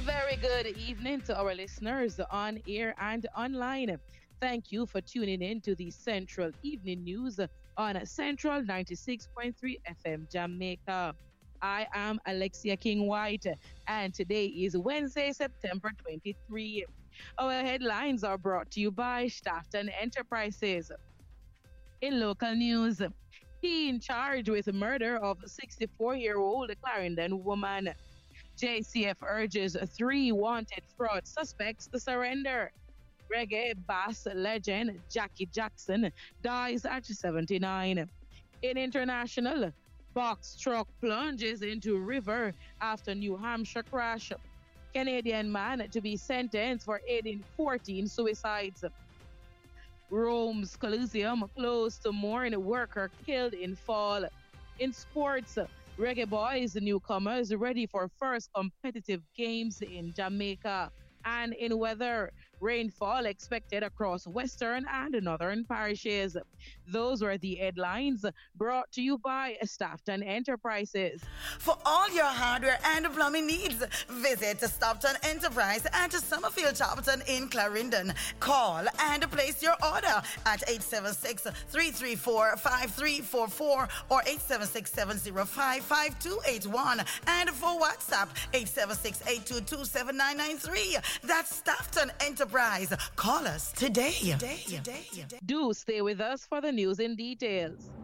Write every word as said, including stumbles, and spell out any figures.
A very good evening to our listeners on air and online. Thank you for tuning in to the Central Evening News on Central ninety-six point three F M Jamaica. I am Alexia King White, and today is Wednesday, September twenty-third. Our headlines are brought to you by Staffton Enterprises. In local news, he in charge with murder of sixty-four-year-old Clarendon woman. J C F urges three wanted fraud suspects to surrender. Reggae bass legend Jackie Jackson dies at seventy-nine. In international, box truck plunges into river after New Hampshire crash. Canadian man to be sentenced for aiding fourteen suicides. Rome's Colosseum closed to mourn worker killed in fall. In sports, Reggae Boys newcomers ready for first competitive games in Jamaica. And in weather, rainfall expected across western and northern parishes. Those were the headlines brought to you by Staffton Enterprises. For all your hardware and plumbing needs, visit Staffton Enterprise at Summerfield Charlton in Clarendon. Call and place your order at eight seven six, three three four, five three four four or eight seven six, seven zero five, five two eight one. And for WhatsApp, eight seven six, eight two two, seven nine nine three. That's Staffton Enterprise. Call us today. today, today, today. Do stay with us for the news in details.